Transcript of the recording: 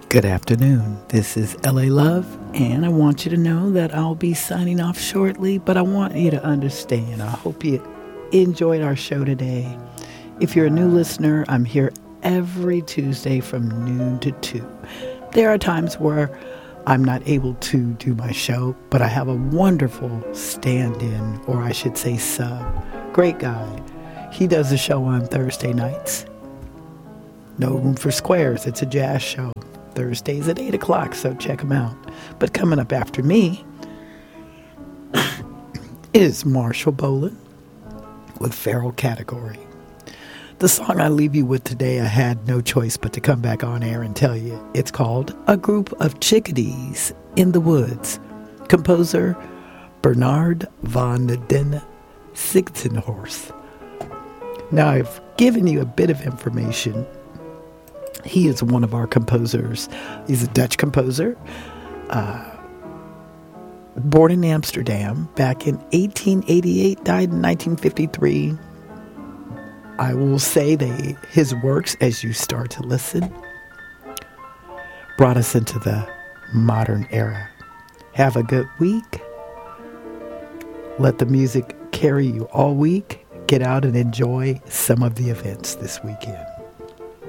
Good afternoon. This is LA Love, and I want you to know that I'll be signing off shortly, but I want you to understand. I hope you enjoyed our show today. If you're a new listener, I'm here every Tuesday from noon to 2. There are times where I'm not able to do my show, but I have a wonderful stand-in, or I should say sub. Great guy. He does a show on Thursday nights. No Room for Squares. It's a jazz show. Thursdays at 8 o'clock, so check him out. But coming up after me is Marshall Bolan with Feral Category. The song I leave you with today, I had no choice but to come back on air and tell you. It's called A Group of Chickadees in the Woods. Composer Bernard van den Sigtenhorst. Now, I've given you a bit of information. He is one of our composers. He's a Dutch composer, born in Amsterdam back in 1888, died in 1953. I will say his works, as you start to listen, brought us into the modern era. Have a good week. Let the music carry you all week. Get out and enjoy some of the events this weekend.